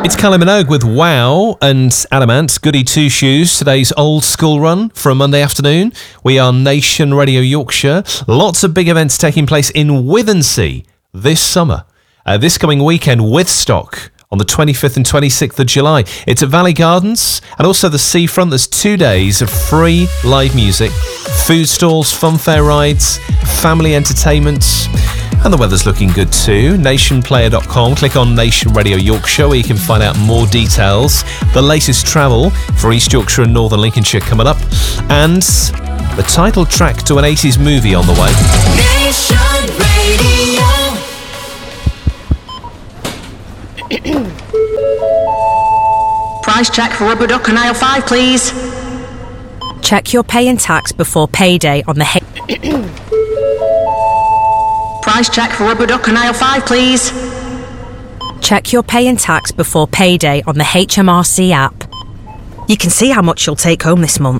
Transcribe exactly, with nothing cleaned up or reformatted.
It's Kylie Minogue with Wow and Adamant, Goody Two Shoes, today's old school run for a Monday afternoon. We are Nation Radio Yorkshire. Lots of big events taking place in Withensea this summer. Uh, this coming weekend, Withstock, on the twenty-fifth and twenty-sixth of July. It's at Valley Gardens and also the Seafront. There's two days of free live music, food stalls, funfair rides, family entertainment. And the weather's looking good too. nation player dot com. Click on Nation Radio Yorkshire where you can find out more details. The latest travel for East Yorkshire and Northern Lincolnshire coming up. And the title track to an eighties movie on the way. Nation Radio. Price check for rubber duck on aisle five, please. Check your pay and tax before payday on the... H- Price check for rubber duck on aisle five, please. Check your pay and tax before payday on the H M R C app. You can see how much you'll take home this month.